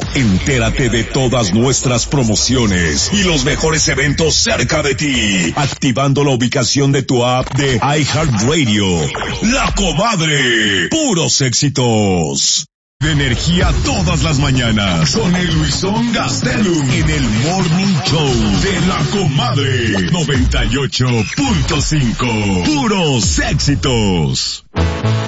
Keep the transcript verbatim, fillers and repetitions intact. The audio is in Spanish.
Entérate de todas nuestras promociones y los mejores eventos cerca de ti, activando la ubicación de tu app de iHeartRadio. La Comadre, puros éxitos. De energía todas las mañanas con el Luisón Gastelum en el Morning Show de La Comadre noventa y ocho punto cinco. Puros éxitos.